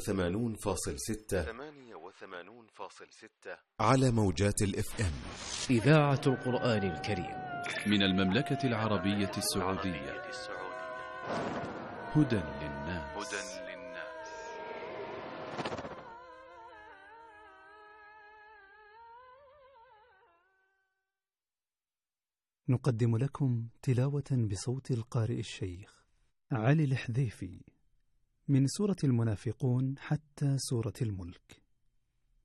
على موجات الاف ام. إذاعة القرآن الكريم من المملكة العربية السعودية. هدى للناس. نقدم لكم تلاوة بصوت القارئ الشيخ علي الحذيفي من سورة المنافقون حتى سورة الملك.